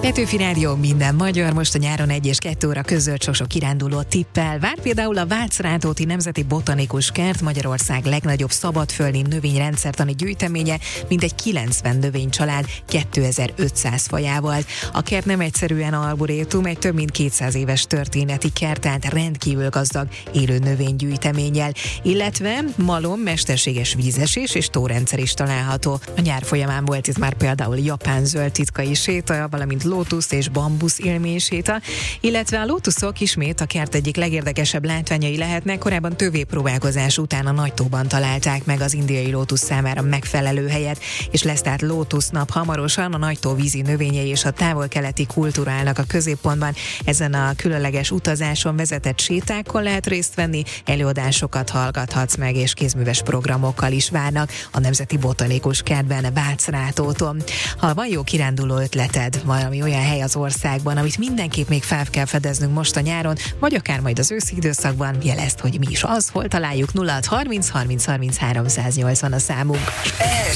Petőfi Rádió, minden magyar, most a nyáron 1 és 2 óra között sok kiránduló tippel. Vár például a Vácz-Rátóti Nemzeti Botanikus Kert, Magyarország legnagyobb szabadföldi növényrendszertani gyűjteménye, mintegy 90 növénycsalád 2500 fajával. A kert nem egyszerűen arborétum, egy több mint 200 éves történeti kert, tehát rendkívül gazdag élő növénygyűjteménnyel, illetve malom, mesterséges vízesés és tórendszer is található. A nyár folyamán volt itt már például japán zöld titkai séta, valamint lótusz és bambusz élményséta, illetve a lótuszok ismét a kert egyik legérdekesebb látványai lehetnek. Korábban tövépróbálkozás után a Nagytóban találták meg az indiai lótusz számára megfelelő helyet, és lesz tehát lótusznap hamarosan. A Nagytó vízi növényei és a távol-keleti kultúra állnak a középpontban. Ezen a különleges utazáson vezetett sétákon lehet részt venni, előadásokat hallgathatsz meg, és kézműves programokkal is várnak a Nemzeti Botanikus Kertben Vácz-Rátóton. Ha van jó kiránduló ötleted, valami olyan hely az országban, amit mindenképp még fel kell fedeznünk most a nyáron, vagy akár majd az őszi időszakban, jelezd, hogy mi is az, hol találjuk. 0630 30 30 380 a számunk.